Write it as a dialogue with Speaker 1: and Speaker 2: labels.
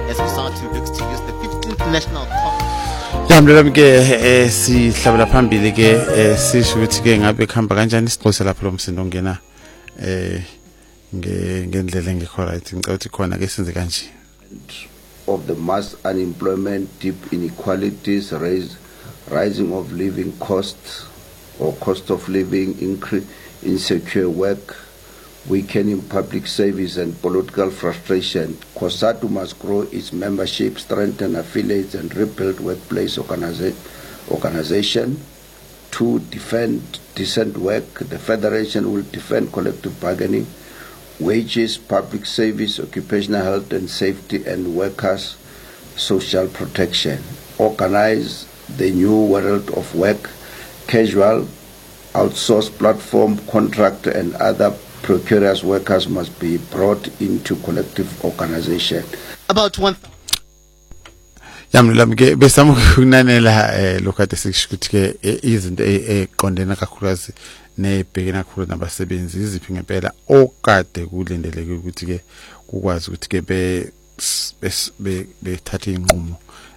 Speaker 1: as society looks to use the 15th National Congress.
Speaker 2: Yamlelami ke sihlabela phambili ke sisho ukuthi ke ngabe khamba kanjani isiqose lapho lo msindo ongena ngendlela engekho right ngicela ukuthi khona ke senze kanje
Speaker 3: of the mass unemployment, deep inequalities, rising of living costs or cost of living, insecure work, weakening public service and political frustration. COSATU must grow its membership, strengthen affiliates and rebuild workplace organization. To defend decent work, the Federation will defend collective bargaining, wages, public service, occupational health and safety, and workers' social protection. Organize the new world of work, casual, outsourced platform, contract, and other precarious workers must be brought into collective organization.
Speaker 1: About one.
Speaker 2: Yamlelami ke besama ukunanela lokade sikuthi ke izinto eqondena kakhulukazi nebhekena kakhulu nabasebenzi iziphi ngempela okade kulindeleke ukuthi ke kukwazi ukuthi ke bethathe inqumo